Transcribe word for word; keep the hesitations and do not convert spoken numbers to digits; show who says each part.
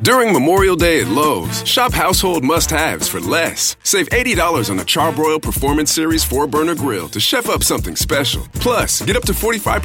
Speaker 1: During Memorial Day at Lowe's, shop household must-haves for less. Save eighty dollars on the Charbroil Performance Series four burner grill to chef up something special. Plus, get up to forty-five